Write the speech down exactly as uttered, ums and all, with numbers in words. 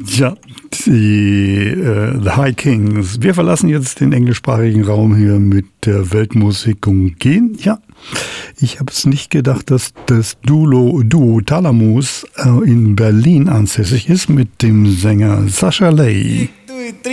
Ja, die äh, The High Kings. Wir verlassen jetzt den englischsprachigen Raum hier mit der Weltmusik und gehen. Ja, ich habe es nicht gedacht, dass das Duo, Duo Thalamus äh, in Berlin ansässig ist mit dem Sänger Sascha Ley.